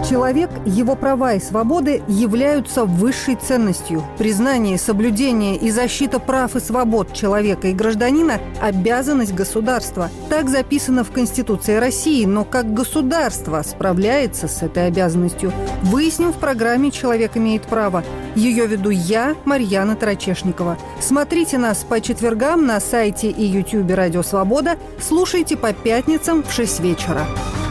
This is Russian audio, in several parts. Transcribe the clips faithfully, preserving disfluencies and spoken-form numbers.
Человек, его права и свободы являются высшей ценностью. Признание, соблюдение и защита прав и свобод человека и гражданина – обязанность государства. Так записано в Конституции России, но как государство справляется с этой обязанностью, выясним в программе «Человек имеет право». Ее веду я, Марьяна Тарачешникова. Смотрите нас по четвергам на сайте и ютубе «Радио Свобода». Слушайте по пятницам в шесть вечера.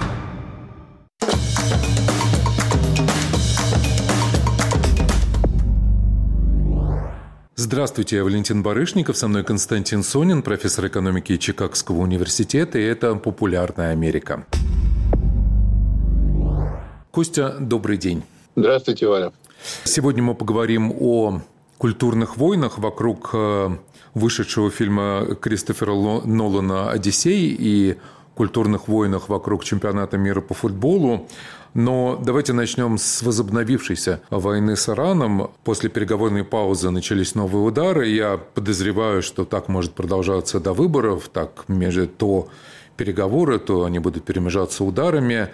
Здравствуйте, я Валентин Барышников, со мной Константин Сонин, профессор экономики Чикагского университета, и это «Популярная Америка». Костя, добрый день. Здравствуйте, Валя. Сегодня мы поговорим о культурных войнах вокруг вышедшего фильма Кристофера Нолана «Одиссей» и культурных войнах вокруг чемпионата мира по футболу. Но давайте начнем с возобновившейся войны с Ираном. После переговорной паузы начались новые удары. Я подозреваю, что так может продолжаться до выборов. Так, между то переговоры, то они будут перемежаться ударами.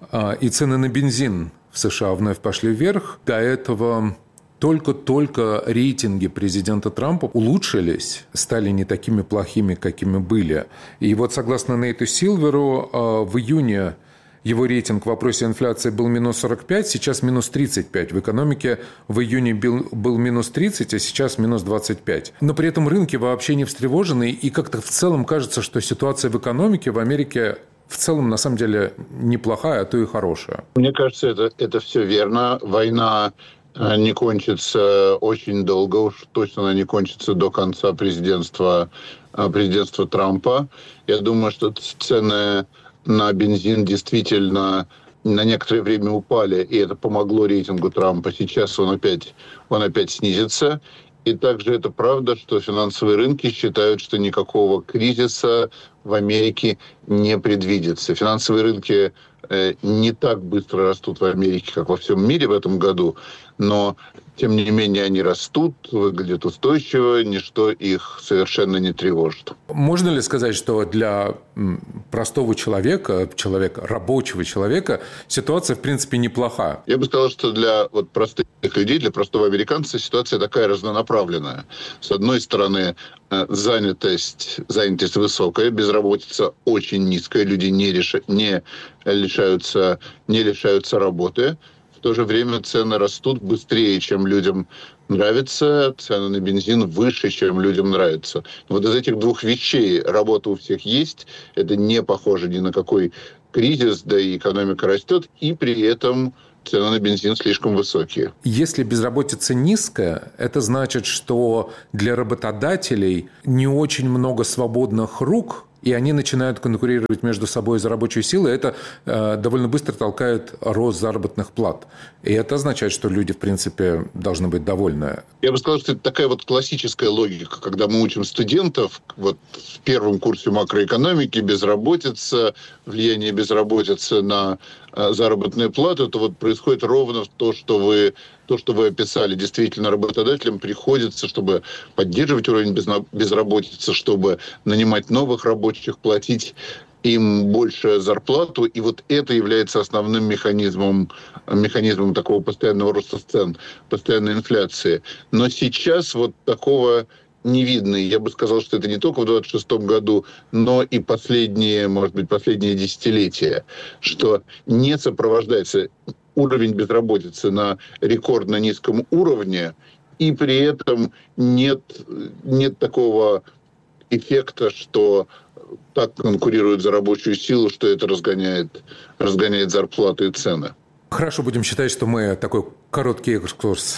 И цены на бензин в США вновь пошли вверх. До этого только-только рейтинги президента Трампа улучшились, стали не такими плохими, какими были. И вот согласно Нейту Силверу, в июне его рейтинг в вопросе инфляции был минус сорок пять, сейчас минус тридцать пять. В экономике в июне был, был минус тридцать, а сейчас минус двадцать пять. Но при этом рынки вообще не встревожены, и как-то в целом кажется, что ситуация в экономике в Америке в целом на самом деле неплохая, а то и хорошая. Мне кажется, это, это все верно. Война не кончится очень долго, уж точно она не кончится до конца президентства, президентства Трампа. Я думаю, что цены на бензин действительно на некоторое время упали, и это помогло рейтингу Трампа. Сейчас он опять, он опять снизится. И также это правда, что финансовые рынки считают, что никакого кризиса в Америке не предвидится. Финансовые рынки э, не так быстро растут в Америке, как во всем мире в этом году, но тем не менее они растут, выглядят устойчиво, ничто их совершенно не тревожит. Можно ли сказать, что для простого человека, человека, рабочего человека, ситуация, в принципе, неплоха? Я бы сказал, что для вот простых людей, для простого американца ситуация такая разнонаправленная. С одной стороны, занятость, занятость высокая, безработица очень низкая, люди не, реш... не, лишаются, не лишаются работы. В то же время цены растут быстрее, чем людям нравится, цены на бензин выше, чем людям нравится. Вот из этих двух вещей работа у всех есть, это не похоже ни на какой кризис, да и экономика растет, и при этом цены на бензин слишком высокие. Если безработица низкая, это значит, что для работодателей не очень много свободных рук, и они начинают конкурировать между собой за рабочую силу, и это э, довольно быстро толкает рост заработных плат. И это означает, что люди, в принципе, должны быть довольны. Я бы сказал, что это такая вот классическая логика, когда мы учим студентов вот в первом курсе макроэкономики, безработица, влияние безработицы на э, заработную плату, то вот происходит ровно то, что вы то, что вы описали. Действительно, работодателям приходится, чтобы поддерживать уровень безработицы, чтобы нанимать новых рабочих, платить им больше зарплату. И вот это является основным механизмом, механизмом такого постоянного роста цен, постоянной инфляции. Но сейчас вот такого не видно. Я бы сказал, что это не только в двадцать шестом году, но и последние, может быть, последние десятилетия, что не сопровождается уровень безработицы на рекордно низком уровне, и при этом нет, нет такого эффекта, что так конкурируют за рабочую силу, что это разгоняет, разгоняет зарплаты и цены. Хорошо, будем считать, что мы такой короткий экскурс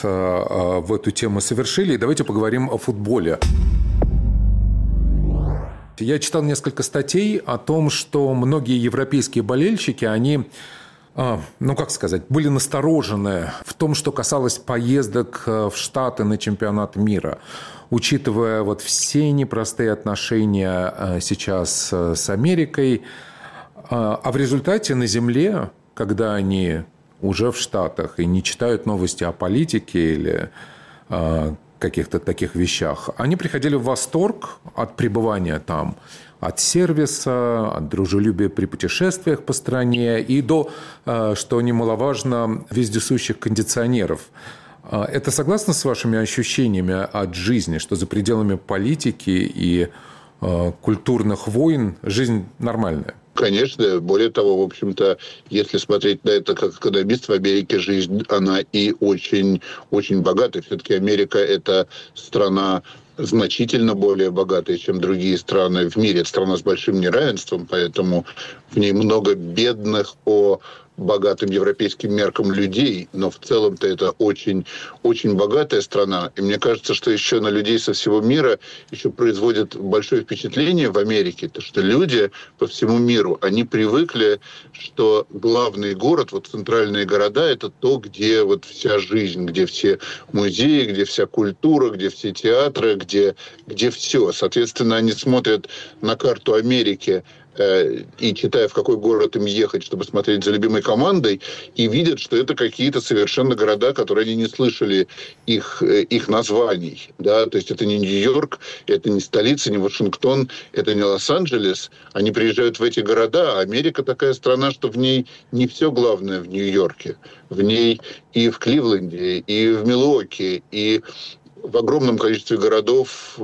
в эту тему совершили. И давайте поговорим о футболе. Я читал несколько статей о том, что многие европейские болельщики, они, ну как сказать, были насторожены в том, что касалось поездок в Штаты на чемпионат мира. Учитывая вот все непростые отношения сейчас с Америкой, а в результате на земле, когда они уже в Штатах и не читают новости о политике или каких-то таких вещах, они приходили в восторг от пребывания там, от сервиса, от дружелюбия при путешествиях по стране и до, что немаловажно, вездесущих кондиционеров. Это согласно с вашими ощущениями от жизни, что за пределами политики и культурных войн жизнь нормальная? Конечно, более того, в общем-то, если смотреть на это как экономист, в Америке жизнь, она и очень, очень богатая. Все-таки Америка – это страна значительно более богатая, чем другие страны в мире. Это страна с большим неравенством, поэтому в ней много бедных по богатым европейским меркам людей, но в целом-то это очень, очень богатая страна. И мне кажется, что еще на людей со всего мира еще производит большое впечатление в Америке, то что люди по всему миру, они привыкли, что главный город, вот центральные города, это то, где вот вся жизнь, где все музеи, где вся культура, где все театры, где, где все. Соответственно, они смотрят на карту Америки и читая, в какой город им ехать, чтобы смотреть за любимой командой, и видят, что это какие-то совершенно города, которые они не слышали их, их названий. Да? То есть это не Нью-Йорк, это не столица, не Вашингтон, это не Лос-Анджелес. Они приезжают в эти города, а Америка такая страна, что в ней не все главное в Нью-Йорке. В ней и в Кливленде, и в Милуоки, и в огромном количестве городов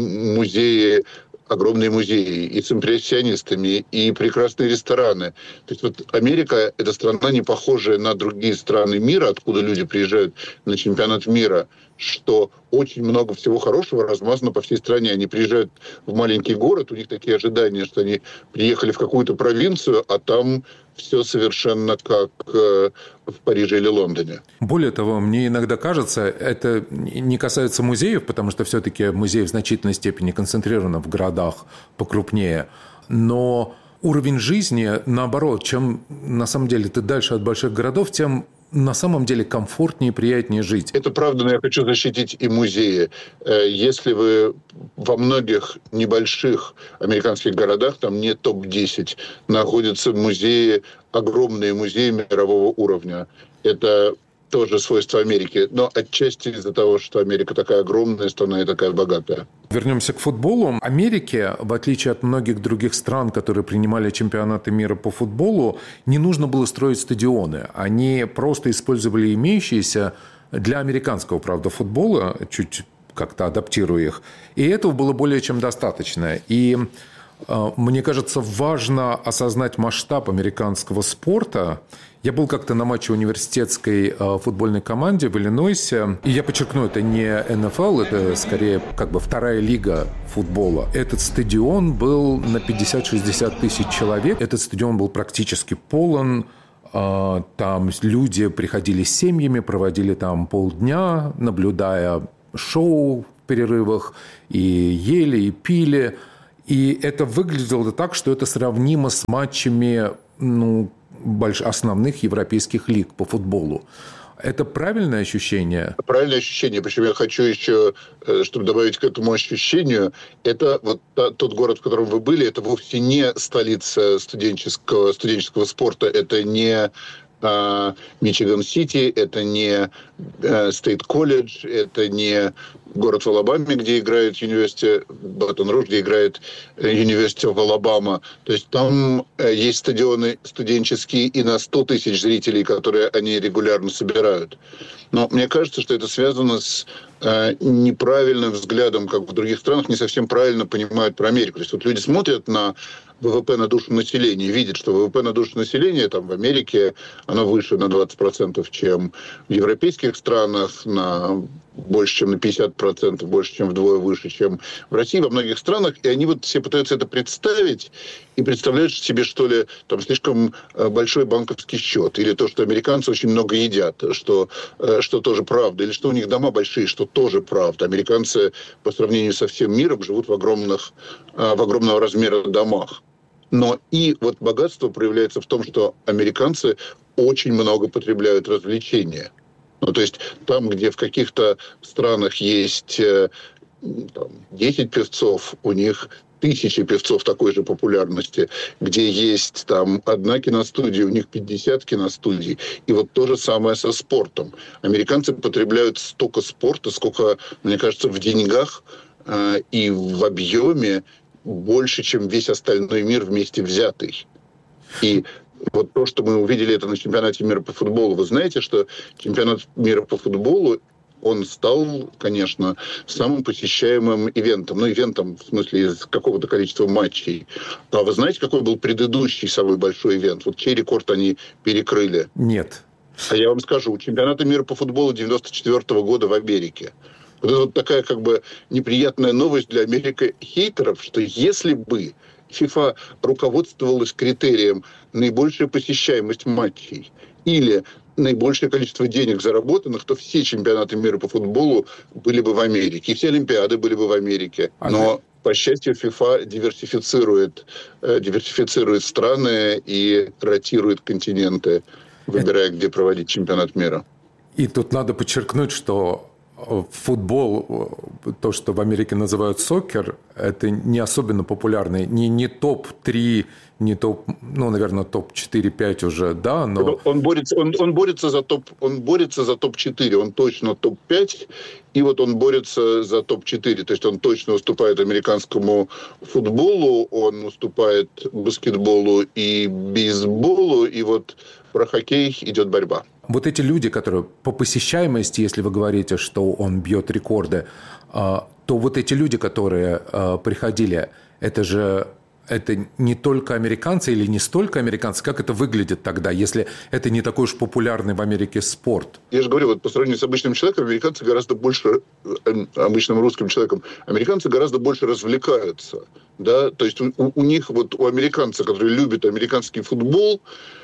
музеи, огромные музеи и с импрессионистами, и прекрасные рестораны. То есть вот Америка – это страна, не похожая на другие страны мира, откуда люди приезжают на чемпионат мира, что очень много всего хорошего размазано по всей стране. Они приезжают в маленький город, у них такие ожидания, что они приехали в какую-то провинцию, а там все совершенно как э, в Париже или Лондоне. Более того, мне иногда кажется, это не касается музеев, потому что все-таки музеи в значительной степени концентрированы в городах покрупнее, но уровень жизни, наоборот, чем на самом деле ты дальше от больших городов, тем на самом деле комфортнее и приятнее жить. Это правда, но я хочу защитить и музеи. Если вы во многих небольших американских городах, там не топ десять, находятся музеи, огромные музеи мирового уровня. Это тоже свойство Америки, но отчасти из-за того, что Америка такая огромная страна и такая богатая. Вернемся к футболу. Америке, в отличие от многих других стран, которые принимали чемпионаты мира по футболу, не нужно было строить стадионы. Они просто использовали имеющиеся для американского, правда, футбола, чуть как-то адаптируя их. И этого было более чем достаточно. И мне кажется, важно осознать масштаб американского спорта. Я был как-то на матче университетской футбольной команды в Иллинойсе. И я подчеркну, это не эн эф эл, это скорее как бы вторая лига футбола. Этот стадион был на пятьдесят-шестьдесят тысяч человек. Этот стадион был практически полон. Там люди приходили с семьями, проводили там полдня, наблюдая шоу в перерывах, и ели, и пили. И это выглядело так, что это сравнимо с матчами, ну, больш... основных европейских лиг по футболу. Это правильное ощущение? Правильное ощущение. Причем я хочу еще, чтобы добавить к этому ощущению, это вот тот город, в котором вы были, это вовсе не столица студенческого, студенческого спорта, это не Мичиган-Сити, это не Стейт-колледж, это не город в Алабаме, где играет University Батон-Руж, где играет University of Alabama. То есть там есть стадионы студенческие и на сто тысяч зрителей, которые они регулярно собирают. Но мне кажется, что это связано с э, неправильным взглядом, как в других странах не совсем правильно понимают про Америку. То есть вот люди смотрят на вэ вэ пэ на душу населения, видят, что вэ вэ пэ на душу населения там в Америке оно выше на двадцать процентов, чем в европейских странах, на больше, чем на пятьдесят процентов, больше, чем вдвое выше, чем в России, во многих странах. И они вот все пытаются это представить и представляют себе, что ли, там слишком большой банковский счет, или то, что американцы очень много едят, что, что тоже правда, или что у них дома большие, что тоже правда. Американцы по сравнению со всем миром живут в огромных, в огромного размера домах. Но и вот богатство проявляется в том, что американцы очень много потребляют развлечения. Ну, то есть там, где в каких-то странах есть там, десять певцов, у них тысячи певцов такой же популярности, где есть там одна киностудия, у них пятьдесят киностудий. И вот то же самое со спортом. Американцы потребляют столько спорта, сколько, мне кажется, в деньгах э, и в объеме больше, чем весь остальной мир вместе взятый. И вот то, что мы увидели это на чемпионате мира по футболу. Вы знаете, что чемпионат мира по футболу, он стал, конечно, самым посещаемым ивентом. Ну, ивентом, в смысле, из какого-то количества матчей. А вы знаете, какой был предыдущий самый большой ивент? Вот чей рекорд они перекрыли? Нет. А я вам скажу, чемпионата мира по футболу девяносто четвёртого года в Америке. Вот это вот такая как бы неприятная новость для Америки хейтеров, что если бы ФИФА руководствовалась критерием наибольшая посещаемость матчей или наибольшее количество денег заработанных, то все чемпионаты мира по футболу были бы в Америке. И все Олимпиады были бы в Америке. Но, по счастью, ФИФА диверсифицирует, э, диверсифицирует страны и ротирует континенты, выбирая, где проводить чемпионат мира. И тут надо подчеркнуть, что футбол, то, что в Америке называют сокер, это не особенно популярный, не, не топ три, не топ, ну, наверное, топ четыре-пять уже, да, но... Он борется, он, он борется за топ, он борется за топ четыре, он точно топ пять, и вот он борется за топ четыре, то есть он точно уступает американскому футболу, он уступает баскетболу и бейсболу, и вот про хоккей идет борьба. Вот эти люди, которые по посещаемости, если вы говорите, что он бьет рекорды, то вот эти люди, которые приходили, это же это не только американцы или не столько американцы. Как это выглядит тогда, если это не такой уж популярный в Америке спорт? Я же говорю, вот по сравнению с обычным человеком, американцы гораздо больше, обычным русским человеком, американцы гораздо больше развлекаются. Да? То есть у, у них, вот у американца, который любит американский футбол,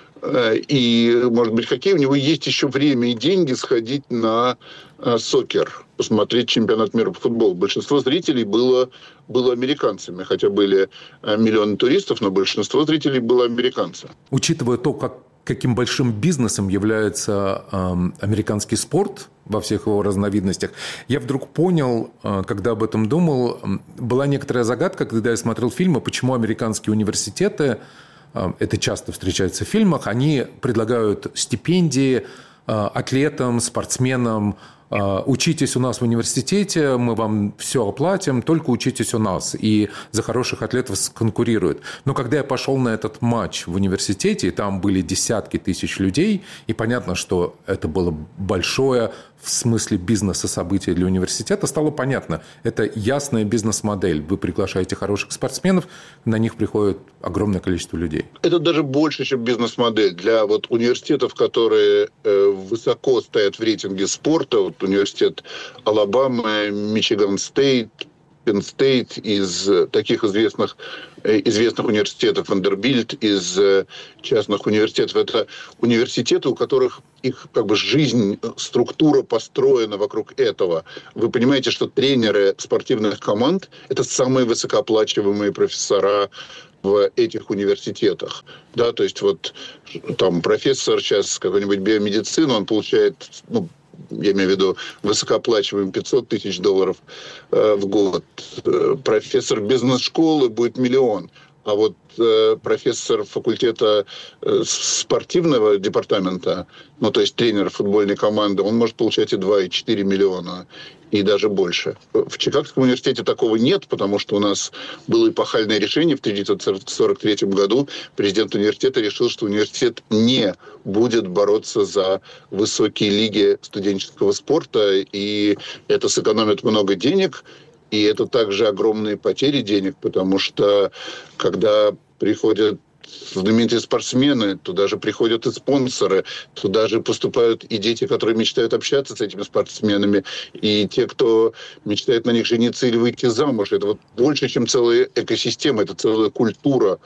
и, может быть, хоккей, у него есть еще время и деньги сходить на э, сокер, посмотреть чемпионат мира по футболу. Большинство зрителей было, было американцами, хотя были э, миллионы туристов, но большинство зрителей было американцами. Учитывая то, как, каким большим бизнесом является э, американский спорт во всех его разновидностях, я вдруг понял, э, когда об этом думал, была некоторая загадка, когда я смотрел фильмы, почему американские университеты, это часто встречается в фильмах, они предлагают стипендии атлетам, спортсменам. Учитесь у нас в университете, мы вам все оплатим, только учитесь у нас. И за хороших атлетов конкурируют. Но когда я пошел на этот матч в университете, и там были десятки тысяч людей, и понятно, что это было большое в смысле бизнеса событие для университета, стало понятно. Это ясная бизнес-модель. Вы приглашаете хороших спортсменов, на них приходит огромное количество людей. Это даже больше, чем бизнес-модель. Для вот университетов, которые э, высоко стоят в рейтинге спорта, вот университет Алабамы, Мичиган Стейт, Penn State, из таких известных, известных университетов, Вандербильт, из частных университетов. Это университеты, у которых их как бы жизнь, структура построена вокруг этого. Вы понимаете, что тренеры спортивных команд – это самые высокооплачиваемые профессора в этих университетах. Да, то есть вот там профессор сейчас какой-нибудь биомедицины, он получает, ну, я имею в виду высокооплачиваемым пятьсот тысяч долларов э, в год. Э, профессор бизнес-школы будет миллион. А вот э, профессор факультета э, спортивного департамента, ну, то есть тренер футбольной команды, он может получать и два, и четыре миллиона, и даже больше. В Чикагском университете такого нет, потому что у нас было эпохальное решение в тысяча девятьсот сорок третьем году. Президент университета решил, что университет не будет бороться за высокие лиги студенческого спорта, и это сэкономит много денег. И это также огромные потери денег, потому что когда приходят знаменитые спортсмены, туда же приходят и спонсоры, туда же поступают и дети, которые мечтают общаться с этими спортсменами, и те, кто мечтает на них жениться или выйти замуж. Это вот больше, чем целая экосистема, это целая культура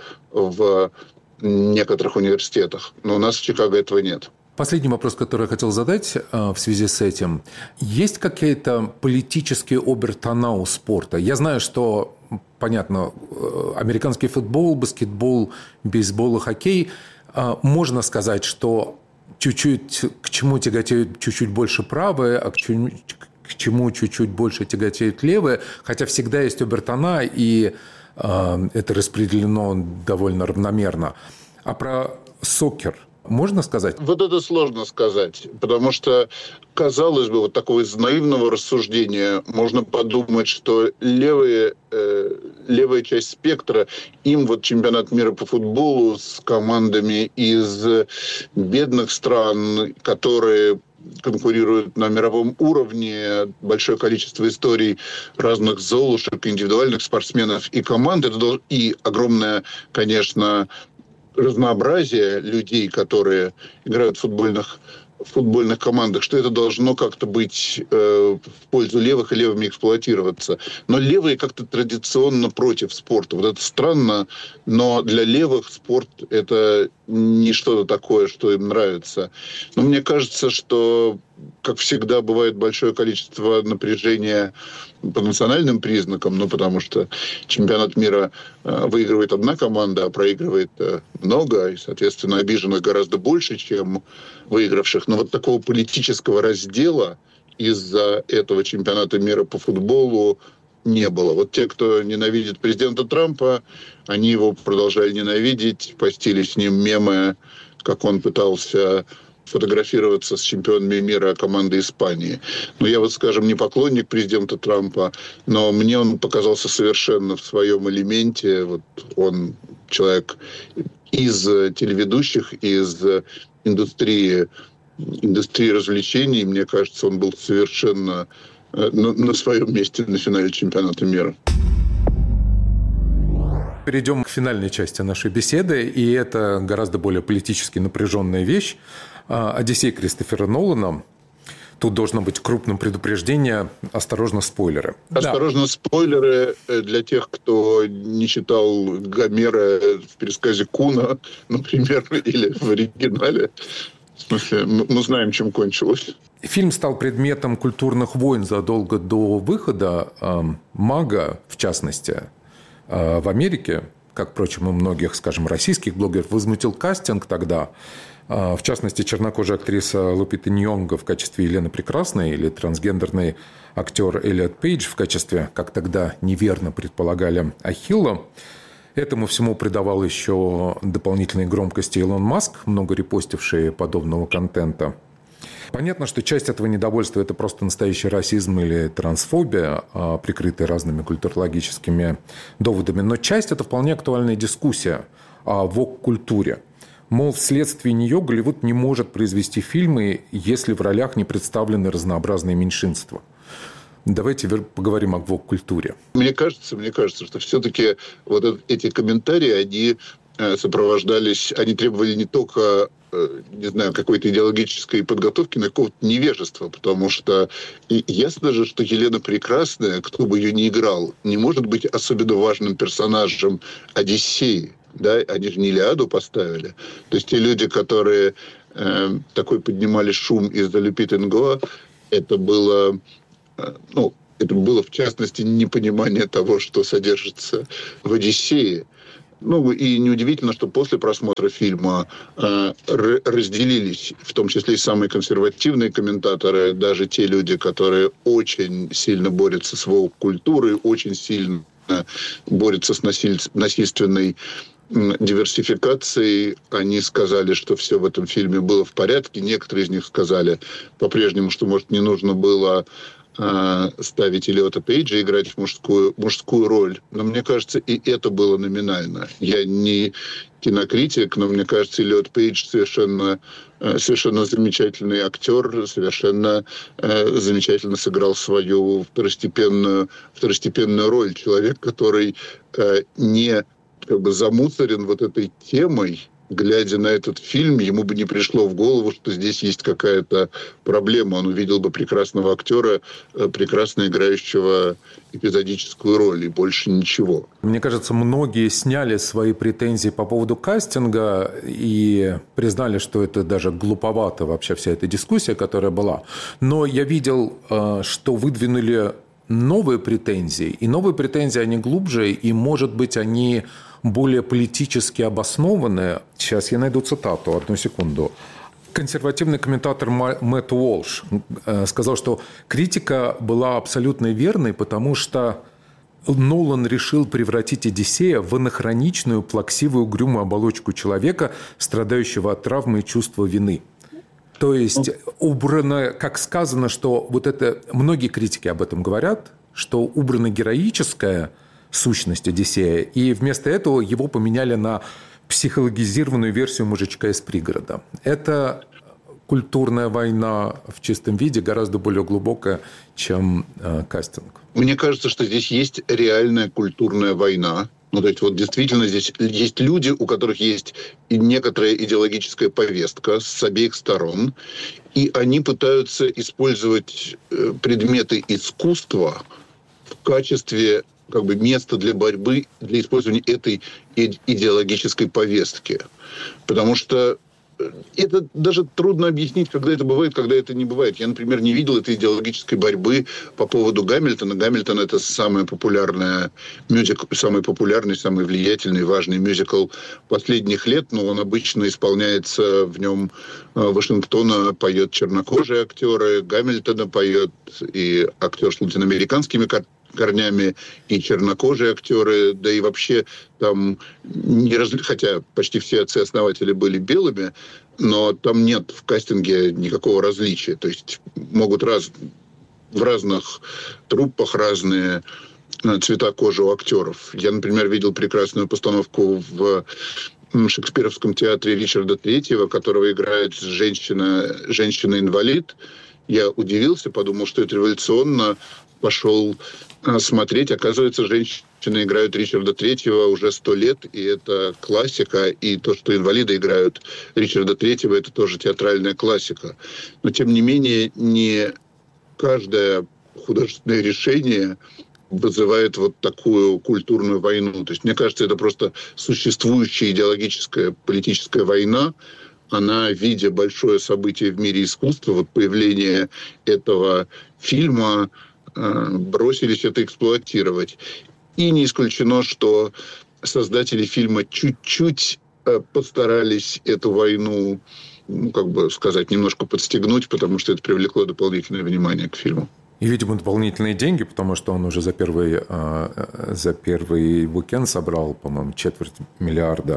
в некоторых университетах. Но у нас в Чикаго этого нет. Последний вопрос, который я хотел задать в связи с этим. Есть какие-то политические обертона у спорта? Я знаю, что, понятно, американский футбол, баскетбол, бейсбол и хоккей. Можно сказать, что чуть-чуть к чему тяготеют чуть-чуть больше правые, а к чему, к чему чуть-чуть больше тяготеют левые. Хотя всегда есть обертона, и это распределено довольно равномерно. А про сокер можно сказать? Вот это сложно сказать, потому что, казалось бы, вот такого из наивного рассуждения можно подумать, что левые, э, левая часть спектра. Им вот чемпионат мира по футболу с командами из бедных стран, которые конкурируют на мировом уровне, большое количество историй разных золушек, индивидуальных спортсменов и команд, это и огромное, конечно, разнообразие людей, которые играют в футбольных в футбольных командах, что это должно как-то быть э, в пользу левых и левыми эксплуатироваться. Но левые как-то традиционно против спорта. Вот это странно, но для левых спорт – это не что-то такое, что им нравится. Но мне кажется, что, как всегда, бывает большое количество напряжения по национальным признакам, ну, потому что чемпионат мира э, выигрывает одна команда, а проигрывает э, много, и, соответственно, обиженных гораздо больше, чем выигравших. Но вот такого политического раздела из-за этого чемпионата мира по футболу не было. Вот те, кто ненавидит президента Трампа, они его продолжали ненавидеть, постили с ним мемы, как он пытался фотографироваться с чемпионами мира команды Испании. Но я вот, скажем, не поклонник президента Трампа, но мне он показался совершенно в своем элементе. Вот он человек из телеведущих, из индустрии, индустрии развлечений. Мне кажется, он был совершенно на, на своем месте на финале чемпионата мира. Перейдем к финальной части нашей беседы, и это гораздо более политически напряженная вещь. «Одиссей» Кристофера Нолана. Тут должно быть крупным предупреждение. Осторожно, спойлеры. Осторожно, да. Спойлеры для тех, кто не читал Гомера в пересказе Куна, например, или в оригинале. В смысле, мы знаем, чем кончилось. Фильм стал предметом культурных войн задолго до выхода. «Мага», в частности, в Америке, как, впрочем, и многих, скажем, российских блогеров, возмутил кастинг тогда. В частности, чернокожая актриса Лупита Ньонго в качестве Елены Прекрасной или трансгендерный актер Эллиот Пейдж в качестве, как тогда неверно предполагали, Ахилла. Этому всему придавал еще дополнительной громкости Илон Маск, много репостивший подобного контента. Понятно, что часть этого недовольства – это просто настоящий расизм или трансфобия, прикрытая разными культурологическими доводами. Но часть – это вполне актуальная дискуссия о вок-культуре. Мол, вследствие нее Голливуд не может произвести фильмы, если в ролях не представлены разнообразные меньшинства. Давайте поговорим о вок-культуре. Мне кажется, мне кажется, что все-таки вот эти комментарии, они сопровождались, они требовали не только, не знаю, какой-то идеологической подготовки, но какого-то невежества, потому что ясно же, что Елена Прекрасная, кто бы ее ни играл, не может быть особенно важным персонажем Одиссеи. Да, они же не Илиаду поставили. То есть те люди, которые э, такой поднимали шум из-за Лупиты Ньонго, это было, э, ну, это было в частности непонимание того, что содержится в «Одиссее». Ну, и неудивительно, что после просмотра фильма э, разделились, в том числе и самые консервативные комментаторы, даже те люди, которые очень сильно борются с вок-культурой, очень сильно борются с насиль... насильственной диверсификацией. Они сказали, что все в этом фильме было в порядке. Некоторые из них сказали по-прежнему, что, может, не нужно было э, ставить Эллиота Пейджа играть в мужскую, мужскую роль. Но мне кажется, и это было номинально. Я не кинокритик, но мне кажется, Эллиот Пейдж совершенно, э, совершенно замечательный актер, совершенно э, замечательно сыграл свою второстепенную, второстепенную роль. Человек, который э, не как бы замусорен вот этой темой, глядя на этот фильм, ему бы не пришло в голову, что здесь есть какая-то проблема. Он увидел бы прекрасного актера, прекрасно играющего эпизодическую роль, и больше ничего. Мне кажется, многие сняли свои претензии по поводу кастинга и признали, что это даже глуповато вообще вся эта дискуссия, которая была. Но я видел, что выдвинули новые претензии, и новые претензии, они глубже, и, может быть, они более политически обоснованные. Сейчас я найду цитату, одну секунду. Консервативный комментатор Мэтт Уолш сказал, что критика была абсолютно верной, потому что Нолан решил превратить Одиссея в анахроничную, плаксивую, угрюмую оболочку человека, страдающего от травмы и чувства вины. То есть убрано, как сказано, что вот это, многие критики об этом говорят, что убрано героическое, сущность Одиссея. И вместо этого его поменяли на психологизированную версию мужичка из пригорода. Это культурная война в чистом виде, гораздо более глубокая, чем э, кастинг. Мне кажется, что здесь есть реальная культурная война. Ну, то есть, вот действительно здесь есть люди, у которых есть и некоторая идеологическая повестка с обеих сторон, и они пытаются использовать предметы искусства в качестве как бы места для борьбы, для использования этой идеологической повестки. Потому что это даже трудно объяснить, когда это бывает, когда это не бывает. Я, например, не видел этой идеологической борьбы по поводу Гамильтона. Гамильтон – это самый популярный мюзикл, самый популярный, самый влиятельный, важный мюзикл последних лет, но он обычно исполняется, в нем Вашингтона поет чернокожие актеры, Гамильтона поет и актер с латиноамериканскими корнями, и чернокожие актеры, да и вообще там, не раз... хотя почти все отцы-основатели были белыми, но там нет в кастинге никакого различия. То есть могут раз... в разных труппах разные цвета кожи у актеров. Я, например, видел прекрасную постановку в Шекспировском театре Ричарда Третьего, которого играет женщина, женщина-инвалид. Я удивился, подумал, что это революционно. Пошел смотреть. Оказывается, женщины играют Ричарда Третьего уже сто лет, и это классика. И то, что инвалиды играют Ричарда Третьего, это тоже театральная классика. Но, тем не менее, не каждое художественное решение вызывает вот такую культурную войну. То есть, мне кажется, это просто существующая идеологическая политическая война. Она, видя большое событие в мире искусства, вот появление этого фильма, бросились это эксплуатировать. И не исключено, что создатели фильма чуть-чуть постарались эту войну, ну, как бы сказать, немножко подстегнуть, потому что это привлекло дополнительное внимание к фильму. И, видимо, дополнительные деньги, потому что он уже за первый, за первый уикенд собрал, по-моему, четверть миллиарда.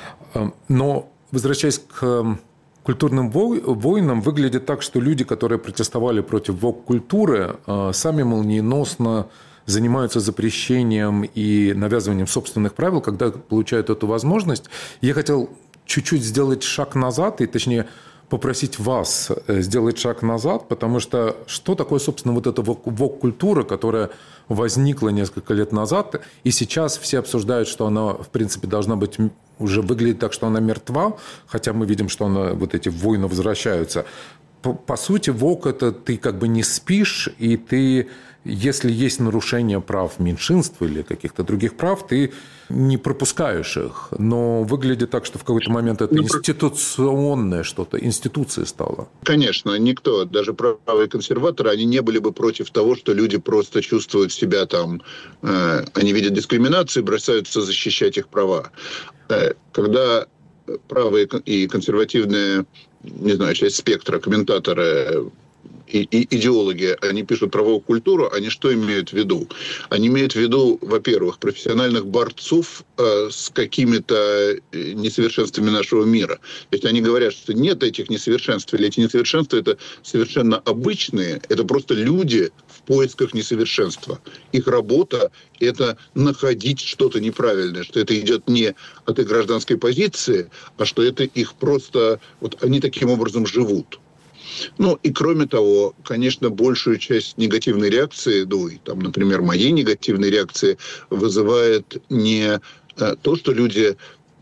Но, возвращаясь к культурным войнам, выглядит так, что люди, которые протестовали против вок-культуры, сами молниеносно занимаются запрещением и навязыванием собственных правил, когда получают эту возможность. Я хотел чуть-чуть сделать шаг назад, и точнее попросить вас сделать шаг назад, потому что что такое, собственно, вот эта вок-культура, которая возникла несколько лет назад, и сейчас все обсуждают, что она, в принципе, должна быть, уже выглядит так, что она мертва, хотя мы видим, что она, вот эти войны возвращаются. По, по сути, вок – это ты как бы не спишь, и ты, если есть нарушение прав меньшинств или каких-то других прав, ты не пропускаешь их. Но выглядит так, что в какой-то момент это институционное что-то, институция стала. Конечно, никто, даже правые консерваторы, они не были бы против того, что люди просто чувствуют себя там, э, они видят дискриминацию и бросаются защищать их права. Э, когда правые и консервативные, не знаю, часть спектра, комментаторы и, и идеологи, они пишут правовую культуру, они что имеют в виду? Они имеют в виду, во-первых, профессиональных борцов э, с какими-то несовершенствами нашего мира. То есть они говорят, что нет этих несовершенств, или эти несовершенства это совершенно обычные, это просто люди в поисках несовершенства. Их работа – это находить что-то неправильное, что это идет не от их гражданской позиции, а что это их просто… Вот они таким образом живут. Ну, и кроме того, конечно, большую часть негативной реакции, ну, и там, например, моей негативной реакции вызывает не то, что люди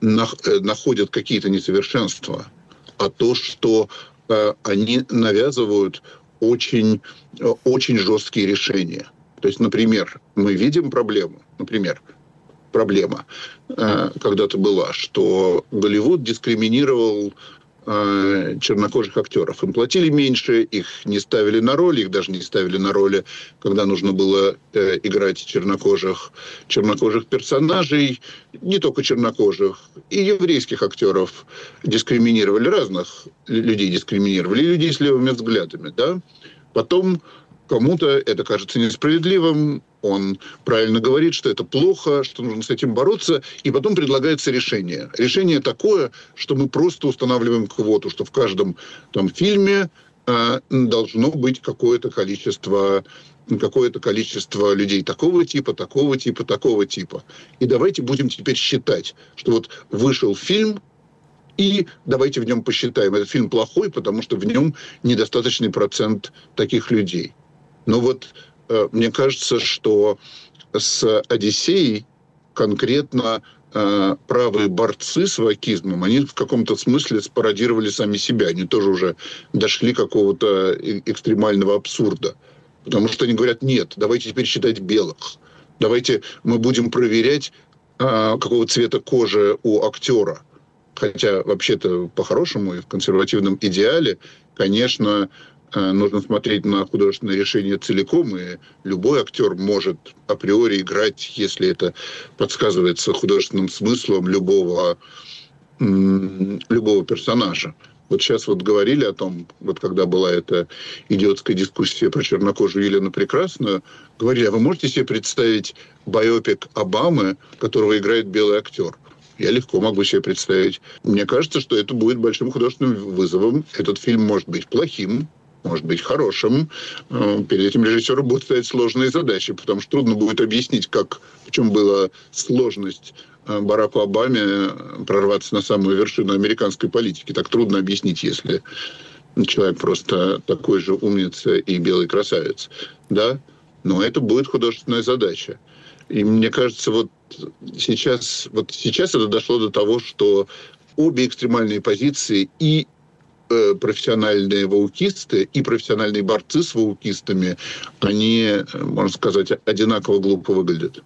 находят какие-то несовершенства, а то, что они навязывают очень, очень жесткие решения. То есть, например, мы видим проблему, например, проблема когда-то была, что Голливуд дискриминировал чернокожих актеров. Им платили меньше, их не ставили на роли, их даже не ставили на роли, когда нужно было э, играть чернокожих, чернокожих персонажей, не только чернокожих, и еврейских актеров дискриминировали, разных людей дискриминировали, и людей с левыми взглядами. Да? Потом кому-то это кажется несправедливым, он правильно говорит, что это плохо, что нужно с этим бороться, и потом предлагается решение. Решение такое, что мы просто устанавливаем квоту, что в каждом там, фильме э, должно быть какое-то количество какое-то количество людей такого типа, такого типа, такого типа. И давайте будем теперь считать, что вот вышел фильм, и давайте в нем посчитаем. Этот фильм плохой, потому что в нем недостаточный процент таких людей. Но вот э, мне кажется, что с «Одиссеей» конкретно э, правые борцы с вокизмом, они в каком-то смысле спародировали сами себя. Они тоже уже дошли какого-то экстремального абсурда. Потому что они говорят, нет, давайте теперь считать белых. Давайте мы будем проверять, э, какого цвета кожи у актера. Хотя, вообще-то, по-хорошему и в консервативном идеале, конечно, э, нужно смотреть на художественное решение целиком, и любой актер может априори играть, если это подсказывается художественным смыслом любого, м- любого персонажа. Вот сейчас вот говорили о том, вот когда была эта идиотская дискуссия про чернокожую Елену Прекрасную, говорили, а вы можете себе представить байопик Обамы, которого играет белый актер? Я легко могу себе представить. Мне кажется, что это будет большим художественным вызовом. Этот фильм может быть плохим, может быть хорошим. Перед этим режиссеру будут стоять сложные задачи, потому что трудно будет объяснить, как, в чем была сложность Бараку Обаме прорваться на самую вершину американской политики. Так трудно объяснить, если человек просто такой же умница и белый красавец. Да? Но это будет художественная задача. И мне кажется, вот сейчас, вот сейчас это дошло до того, что обе экстремальные позиции, и э, профессиональные ваукисты, и профессиональные борцы с ваукистами, они, можно сказать, одинаково глупо выглядят.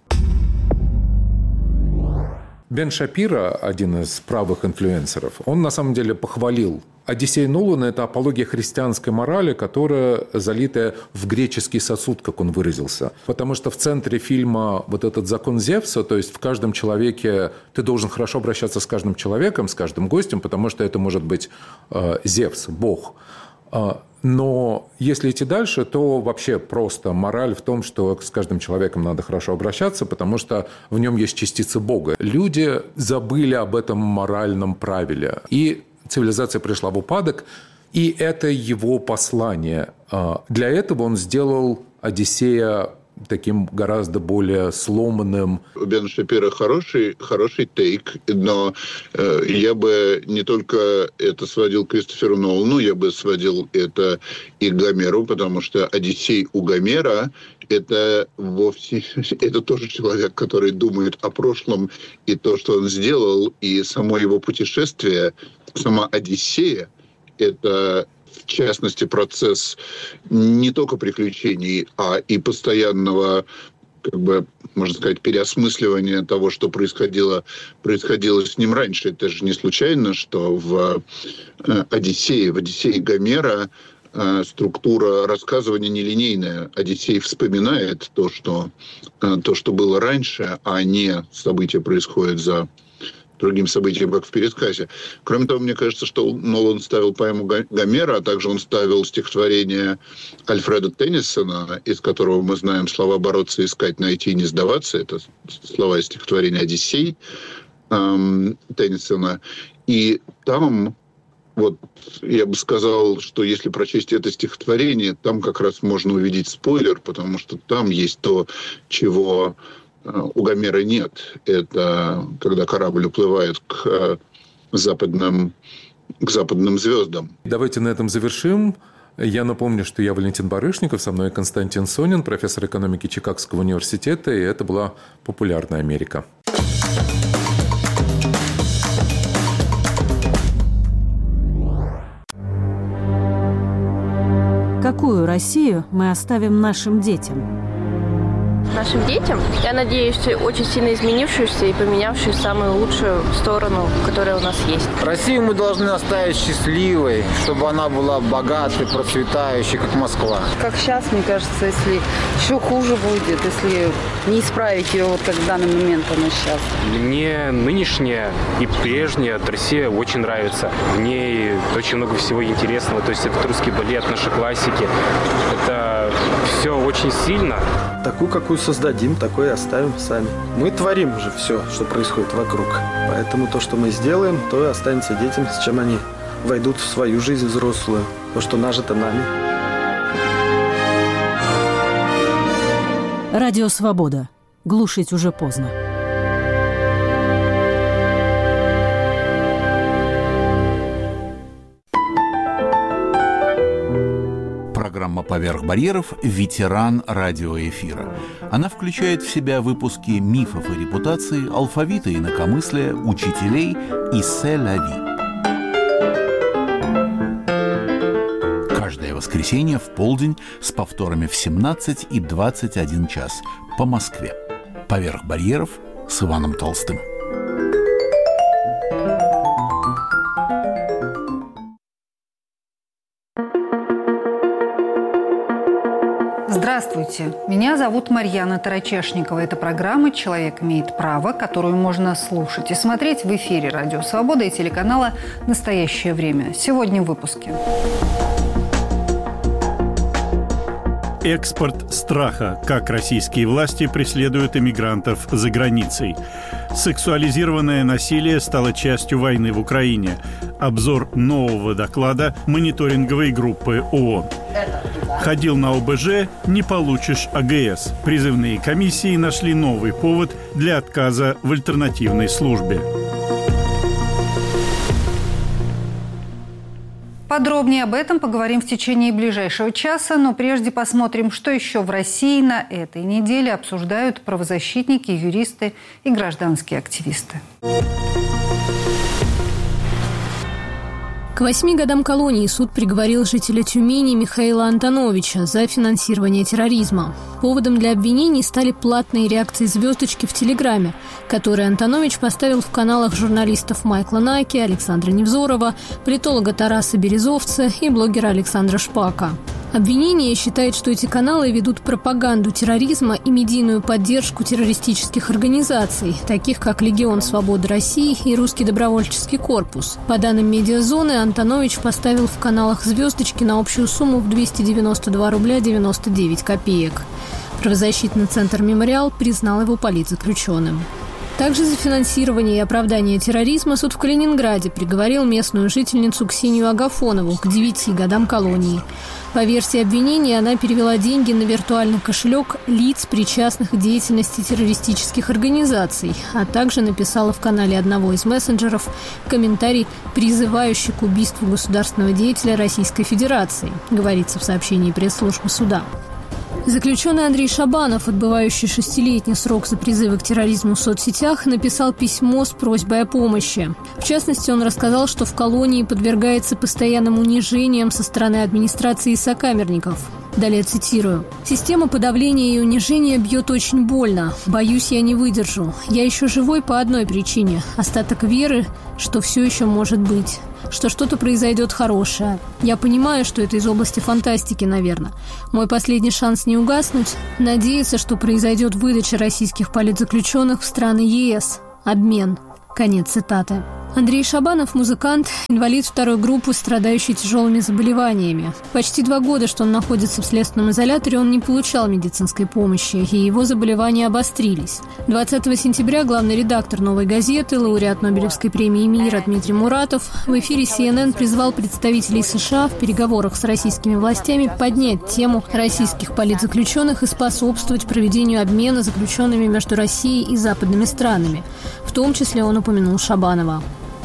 Бен Шапиро, один из правых инфлюенсеров, он на самом деле похвалил «Одиссея» Нолана – это апология христианской морали, которая залитая в греческий сосуд, как он выразился. Потому что в центре фильма вот этот закон Зевса, то есть в каждом человеке ты должен хорошо обращаться с каждым человеком, с каждым гостем, потому что это может быть э, Зевс, Бог. Но если идти дальше, то вообще просто мораль в том, что с каждым человеком надо хорошо обращаться, потому что в нем есть частица Бога. Люди забыли об этом моральном правиле. И цивилизация пришла в упадок, и это его послание. Для этого он сделал «Одиссея» таким гораздо более сломанным. У Бена Шапиро хороший, хороший тейк, но э, я бы не только это сводил к Кристоферу Нолану, я бы сводил это и к Гомеру, потому что «Одиссей» у Гомера – это вовсе это тоже человек, который думает о прошлом, и то, что он сделал, и само его путешествие, сама «Одиссея» – это... в частности, процесс не только приключений, а и постоянного, как бы, можно сказать, переосмысливания того, что происходило, происходило с ним раньше. Это же не случайно, что в «Одиссее», в «Одиссее» Гомера структура рассказывания нелинейная. Одиссей вспоминает то, что, то, что было раньше, а не события происходят за другим событиям, как в пересказе. Кроме того, мне кажется, что Нолан ставил поэму Гомера, а также он ставил стихотворение Альфреда Теннисона, из которого мы знаем слова «бороться, искать, найти, не сдаваться». Это слова из стихотворения «Одиссей» эм, Теннисона. И там, вот, я бы сказал, что если прочесть это стихотворение, там как раз можно увидеть спойлер, потому что там есть то, чего у Гомера нет. Это когда корабль уплывает к западным, к западным звездам. Давайте на этом завершим. Я напомню, что я Валентин Барышников, со мной Константин Сонин, профессор экономики Чикагского университета, и это была «Популярная Америка». Какую Россию мы оставим нашим детям? Нашим детям, я надеюсь, очень сильно изменившуюся и поменявшую в самую лучшую сторону, которая у нас есть. Россию мы должны оставить счастливой, чтобы она была богатой, процветающей, как Москва. Как сейчас, мне кажется, если еще хуже будет, если не исправить ее, вот как в данный момент она сейчас. Мне нынешняя и прежняя Россия очень нравится. В ней очень много всего интересного. То есть это русский балет, наши классики. Это все очень сильно. Такую, какую создадим, такой и оставим сами. Мы творим же все, что происходит вокруг. Поэтому то, что мы сделаем, то и останется детям, с чем они войдут в свою жизнь взрослую. То, что нажито нами. Радио «Свобода». Глушить уже поздно. Программа «Поверх барьеров» – ветеран радиоэфира. Она включает в себя выпуски мифов и репутаций, алфавита и инакомыслия, учителей и «Се-ля-ви». Каждое воскресенье в полдень с повторами в семнадцать и двадцать один час по Москве. «Поверх барьеров» с Иваном Толстым. Здравствуйте, меня зовут Марьяна Тарачешникова. Это программа «Человек имеет право», которую можно слушать и смотреть в эфире «Радио Свобода» и телеканала «Настоящее время». Сегодня в выпуске. Экспорт страха. Как российские власти преследуют иммигрантов за границей. Сексуализированное насилие стало частью войны в Украине. Обзор нового доклада мониторинговой группы ООН. Ходил на О Бэ Жэ – не получишь А Гэ Эс. Призывные комиссии нашли новый повод для отказа в альтернативной службе. Подробнее об этом поговорим в течение ближайшего часа, но прежде посмотрим, что еще в России на этой неделе обсуждают правозащитники, юристы и гражданские активисты. К восьми годам колонии суд приговорил жителя Тюмени Михаила Антоновича за финансирование терроризма. Поводом для обвинений стали платные реакции звездочки в Телеграме, которые Антонович поставил в каналах журналистов Майкла Наки, Александра Невзорова, политолога Тараса Березовца и блогера Александра Шпака. Обвинение считает, что эти каналы ведут пропаганду терроризма и медийную поддержку террористических организаций, таких как Легион Свободы России и Русский добровольческий корпус. По данным Медиазоны, Антонович поставил в каналах звездочки на общую сумму в двести девяносто два рубля девяносто девять копеек. Правозащитный центр «Мемориал» признал его политзаключенным. Также за финансирование и оправдание терроризма суд в Калининграде приговорил местную жительницу Ксению Агафонову к девяти годам колонии. По версии обвинения, она перевела деньги на виртуальный кошелек лиц, причастных к деятельности террористических организаций, а также написала в канале одного из мессенджеров комментарий, призывающий к убийству государственного деятеля Российской Федерации, говорится в сообщении пресс-службы суда. Заключенный Андрей Шабанов, отбывающий шестилетний срок за призывы к терроризму в соцсетях, написал письмо с просьбой о помощи. В частности, он рассказал, что в колонии подвергается постоянным унижениям со стороны администрации и сокамерников. Далее цитирую. «Система подавления и унижения бьет очень больно. Боюсь, я не выдержу. Я еще живой по одной причине. Остаток веры, что все еще может быть. Что что-то произойдет хорошее. Я понимаю, что это из области фантастики, наверное. Мой последний шанс не угаснуть – надеяться, что произойдет выдача российских политзаключенных в страны Е Эс. Обмен». Конец цитаты. Андрей Шабанов – музыкант, инвалид второй группы, страдающий тяжелыми заболеваниями. Почти два года, что он находится в следственном изоляторе, он не получал медицинской помощи, и его заболевания обострились. двадцатого сентября главный редактор «Новой газеты», лауреат Нобелевской премии мира Дмитрий Муратов в эфире Си Эн Эн призвал представителей США в переговорах с российскими властями поднять тему российских политзаключенных и способствовать проведению обмена заключенными между Россией и западными странами. В том числе он упомянул Шабанова.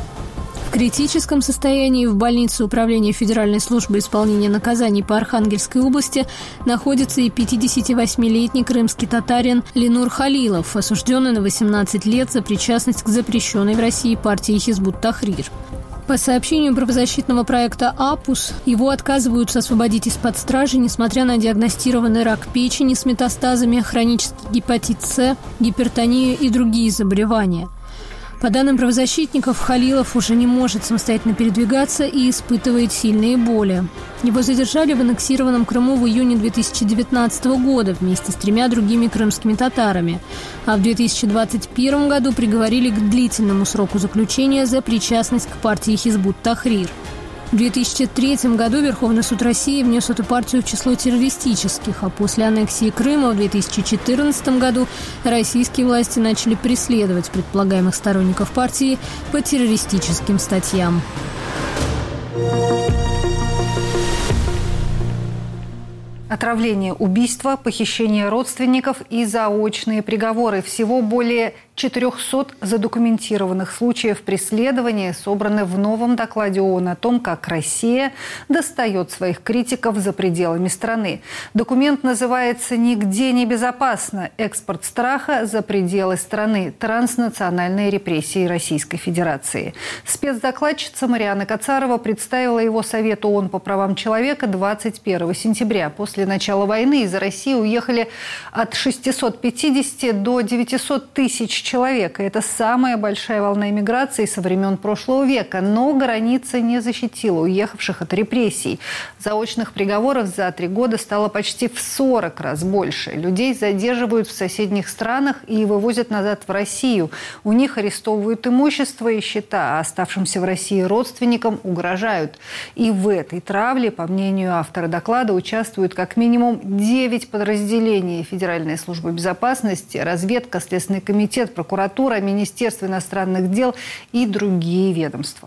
В критическом состоянии в больнице Управления Федеральной службы исполнения наказаний по Архангельской области находится и пятидесятивосьмилетний крымский татарин Ленур Халилов, осужденный на восемнадцать лет за причастность к запрещенной в России партии Хизбут-Тахрир. По сообщению правозащитного проекта «Апус», его отказываются освободить из-под стражи, несмотря на диагностированный рак печени с метастазами, хронический гепатит С, гипертонию и другие заболевания. По данным правозащитников, Халилов уже не может самостоятельно передвигаться и испытывает сильные боли. Его задержали в аннексированном Крыму в июне две тысячи девятнадцатого года вместе с тремя другими крымскими татарами, а в две тысячи двадцать первом году приговорили к длительному сроку заключения за причастность к партии Хизбут-Тахрир. В две тысячи третьем году Верховный суд России внес эту партию в число террористических, а после аннексии Крыма в две тысячи четырнадцатом году российские власти начали преследовать предполагаемых сторонников партии по террористическим Отравление, убийство, похищение родственников и заочные приговоры. Всего более четырехсот задокументированных случаев преследования собраны в новом докладе ООН о том, как Россия достает своих критиков за пределами страны. Документ называется «Нигде не безопасно. Экспорт страха за пределы страны. Транснациональные репрессии Российской Федерации». Спецдокладчица Марианна Кацарова представила его Совету ООН по правам человека двадцать первого сентября. После начала войны из России уехали от шестисот пятидесяти до девятисот тысяч человек. И это самая большая волна эмиграции со времен прошлого века. Но граница не защитила уехавших от репрессий. Заочных приговоров за три года стало почти в сорок раз больше. Людей задерживают в соседних странах и вывозят назад в Россию. У них арестовывают имущество и счета, а оставшимся в России родственникам угрожают. И в этой травле, по мнению автора доклада, участвуют как минимум девять подразделений: Федеральная служба безопасности, разведка, Следственный комитет, прокуратура, Министерство иностранных дел и другие ведомства.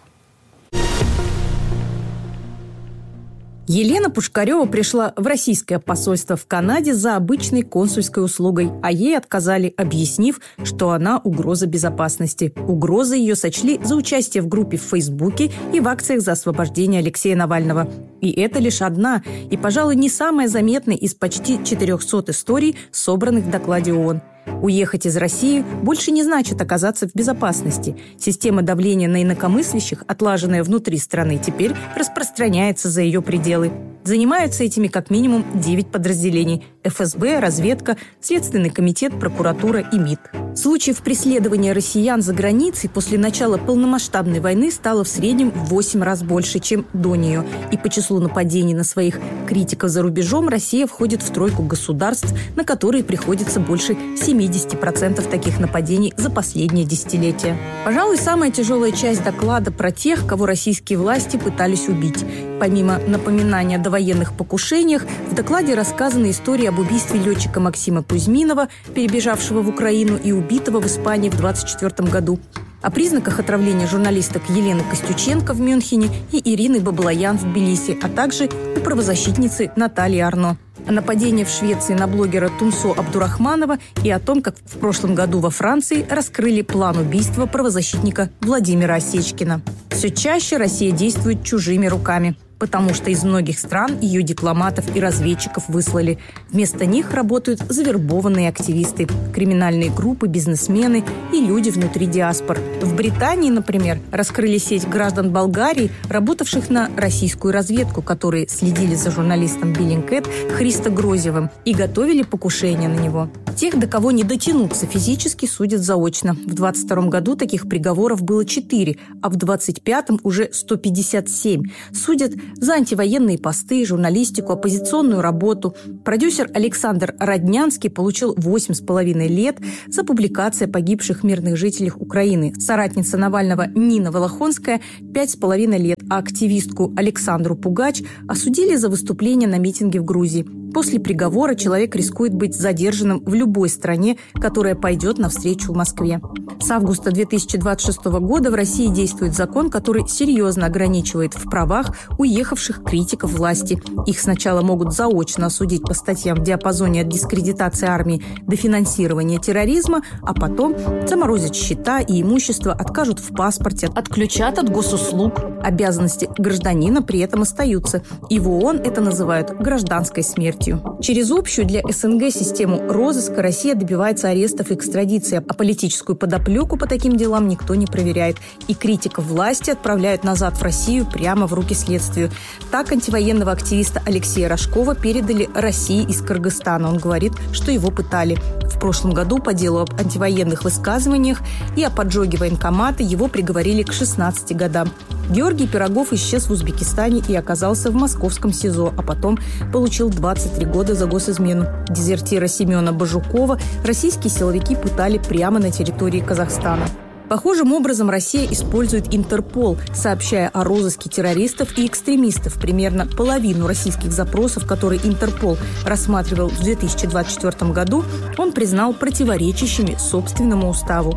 Елена Пушкарева пришла в российское посольство в Канаде за обычной консульской услугой, а ей отказали, объяснив, что она угроза безопасности. Угрозой ее сочли за участие в группе в Фейсбуке и в акциях за освобождение Алексея Навального. И это лишь одна, и, пожалуй, не самая заметная из почти четырехсот историй, собранных в докладе ООН. Уехать из России больше не значит оказаться в безопасности. Система давления на инакомыслящих, отлаженная внутри страны, теперь распространяется за ее пределы. Занимаются этими как минимум девять подразделений: эф эс бэ, разведка, Следственный комитет, прокуратура и МИД. Случаев преследования россиян за границей после начала полномасштабной войны стало в среднем в восемь раз больше, чем до нее. И по числу нападений на своих критиков за рубежом Россия входит в тройку государств, на которые приходится больше семьдесят процентов таких нападений за последнее десятилетие. Пожалуй, самая тяжелая часть доклада про тех, кого российские власти пытались убить. Помимо напоминания о довоенных покушениях, в докладе рассказаны истории об убийстве летчика Максима Кузьминова, перебежавшего в Украину и убитого в Испании в двадцать четвёртом году, о признаках отравления журналисток Елены Костюченко в Мюнхене и Ирины Баблоян в Тбилиси, а также у правозащитницы Натальи Арно, о нападении в Швеции на блогера Тунсо Абдурахманова и о том, как в прошлом году во Франции раскрыли план убийства правозащитника Владимира Осечкина. Все чаще Россия действует чужими руками, потому что из многих стран ее дипломатов и разведчиков выслали. Вместо них работают завербованные активисты, криминальные группы, бизнесмены и люди внутри диаспор. В Британии, например, раскрыли сеть граждан Болгарии, работавших на российскую разведку, которые следили за журналистом Bellingcat Христо Грозевым и готовили покушение на него. Тех, до кого не дотянуться физически, судят заочно. В двадцать втором году таких приговоров было четыре, а в двадцать пятом уже сто пятьдесят семь. Судят за антивоенные посты, журналистику, оппозиционную работу. Продюсер Александр Роднянский получил восемь с половиной лет за публикации о погибших мирных жителях Украины. Соратница Навального Нина Волохонская – пять с половиной лет, а активистку Александру Пугач осудили за выступление на митинге в Грузии. После приговора человек рискует быть задержанным в любой стране, которая пойдет навстречу в Москве. С августа две тысячи двадцать шестого года в России действует закон, который серьезно ограничивает в правах уехавших критиков власти. Их сначала могут заочно осудить по статьям в диапазоне от дискредитации армии до финансирования терроризма, а потом заморозят счета и имущество, откажут в паспорте, отключат от госуслуг. Обязанности гражданина при этом остаются. И в ООН это называют гражданской смертью. Через общую для эс эн гэ систему розыска Россия добивается арестов и экстрадиции, а политическую подоплеку по таким делам никто не проверяет. И критиков власти отправляют назад в Россию прямо в руки следствию. Так антивоенного активиста Алексея Рожкова передали России из Кыргызстана. Он говорит, что его пытали. В прошлом году по делу об антивоенных высказываниях и о поджоге военкомата его приговорили к шестнадцати годам. Георгий Пирогов исчез в Узбекистане и оказался в московском СИЗО, а потом получил двадцать три года за госизмену. Дезертира Семена Бажукова российские силовики пытали прямо на территории Казахстана. Похожим образом Россия использует Интерпол, сообщая о розыске террористов и экстремистов. Примерно половину российских запросов, которые Интерпол рассматривал в две тысячи двадцать четвёртом году, он признал противоречащими собственному уставу.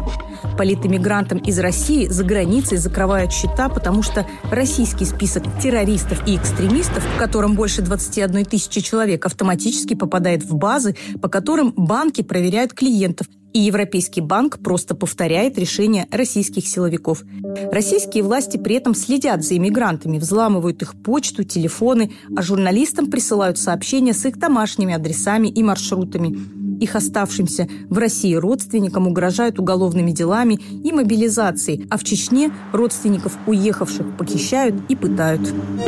Политэмигрантам из России за границей закрывают счета, потому что российский список террористов и экстремистов, в котором больше двадцати одной тысячи человек, автоматически попадает в базы, по которым банки проверяют клиентов, и Европейский банк просто повторяет решения российских силовиков. Российские власти при этом следят за иммигрантами, взламывают их почту, телефоны, а журналистам присылают сообщения с их домашними адресами и маршрутами. Их оставшимся в России родственникам угрожают уголовными делами и мобилизацией, а в Чечне родственников уехавших похищают и пытают.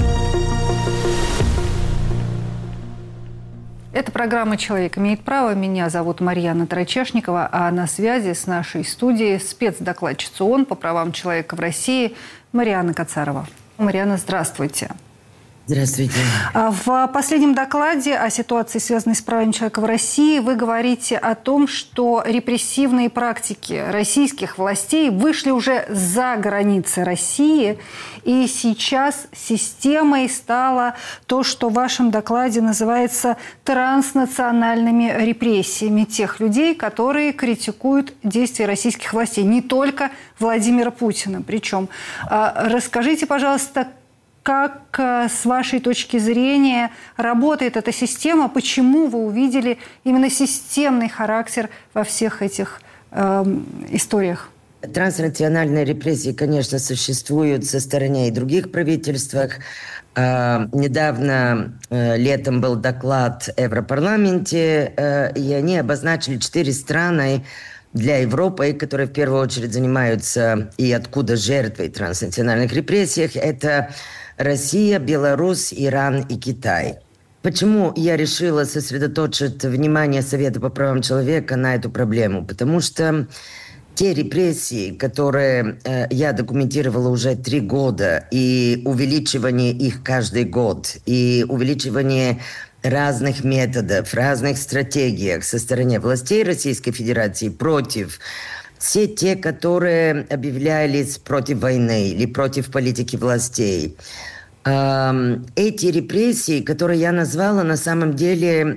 Это программа «Человек имеет право». Меня зовут Марьяна Тарачешникова, а на связи с нашей студией спецдокладчица ООН по правам человека в России Марианна Кацарова. Марианна, здравствуйте. Здравствуйте. В последнем докладе о ситуации, связанной с правами человека в России, вы говорите о том, что репрессивные практики российских властей вышли уже за границы России, и сейчас системой стало то, что в вашем докладе называется транснациональными репрессиями тех людей, которые критикуют действия российских властей, не только Владимира Путина. Причем, расскажите, пожалуйста, как, с вашей точки зрения, работает эта система? Почему вы увидели именно системный характер во всех этих э, историях? Транснациональные репрессии, конечно, существуют со стороны и других правительствах. Э, недавно э, летом был доклад в Европарламенте, э, и они обозначили четыре страны для Европы, которые в первую очередь занимаются и откуда жертвы транснациональных репрессий. Это Россия, Беларусь, Иран и Китай. Почему я решила сосредоточить внимание Совета по правам человека на эту проблему? Потому что те репрессии, которые э, я документировала уже три года, и увеличивание их каждый год, и увеличивание разных методов, разных стратегиях со стороны властей Российской Федерации против все те, которые объявлялись против войны или против политики властей. Эти репрессии, которые я назвала, на самом деле,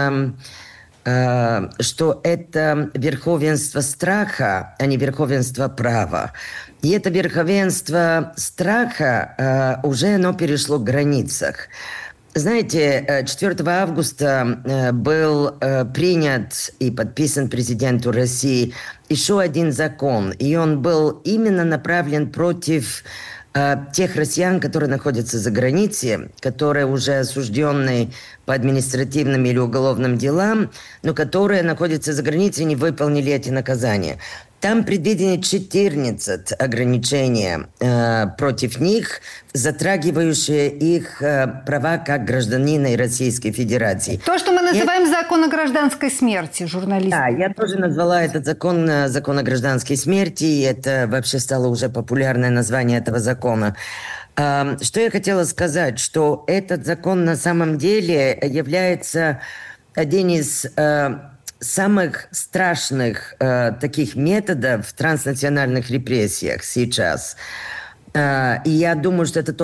что это верховенство страха, а не верховенство права. И это верховенство страха уже оно перешло к границах. Знаете, четвёртого августа был принят и подписан президенту России еще один закон, и он был именно направлен против тех россиян, которые находятся за границей, которые уже осуждены по административным или уголовным делам, но которые находятся за границей и не выполнили эти наказания. Там предвидено четырнадцать ограничений э, против них, затрагивающие их э, права как гражданина Российской Федерации. То, что мы называем я... закон о гражданской смерти, журналисты. Да, я тоже назвала этот закон закон о гражданской смерти, и это вообще стало уже популярное название этого закона. Э, что я хотела сказать, что этот закон на самом деле является одним из... Э, самых страшных э, таких методов в транснациональных репрессиях сейчас. Э, и я думаю, что это